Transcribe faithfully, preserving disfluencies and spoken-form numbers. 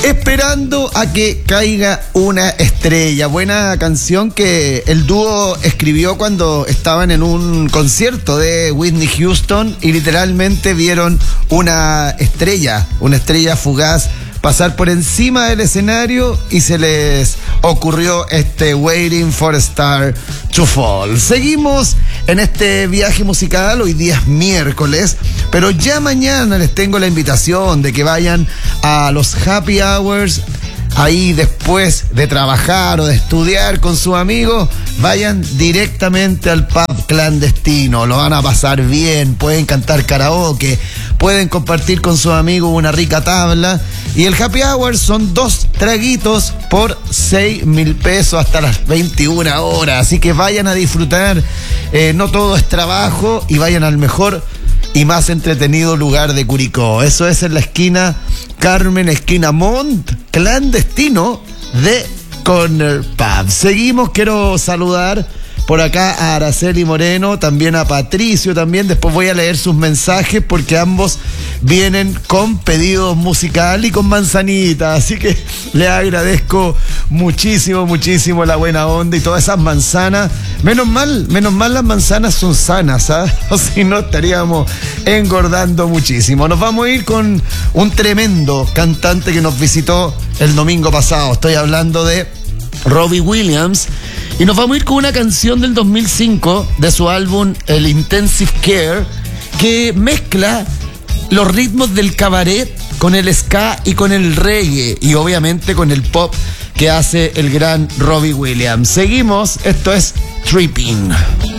Esperando a que caiga una estrella. Buena canción que el dúo escribió cuando estaban en un concierto de Whitney Houston y literalmente vieron una estrella, una estrella fugaz pasar por encima del escenario y se les ocurrió este Waiting for a Star to Fall. Seguimos en este viaje musical, hoy día es miércoles, pero ya mañana les tengo la invitación de que vayan a los happy hours. Ahí después de trabajar o de estudiar con sus amigos, vayan directamente al pub clandestino, lo van a pasar bien, pueden cantar karaoke, pueden compartir con sus amigos una rica tabla, y el happy hour son dos traguitos por seis mil pesos hasta las veintiuna horas, así que vayan a disfrutar, eh, no todo es trabajo, y vayan al mejor y más entretenido lugar de Curicó. Eso es en la esquina Carmen, esquina Mont, clandestino de Corner Pub. Seguimos, quiero saludar por acá a Araceli Moreno, también a Patricio, también después voy a leer sus mensajes porque ambos vienen con pedidos musical y con manzanita, así que les agradezco muchísimo, muchísimo la buena onda y todas esas manzanas. Menos mal, menos mal las manzanas son sanas, ¿sabes? O si no estaríamos engordando muchísimo. Nos vamos a ir con un tremendo cantante que nos visitó el domingo pasado. Estoy hablando de Robbie Williams. Y nos vamos a ir con una canción del dos mil cinco de su álbum El Intensive Care, que mezcla los ritmos del cabaret con el ska y con el reggae y obviamente con el pop que hace el gran Robbie Williams. Seguimos, esto es Tripping.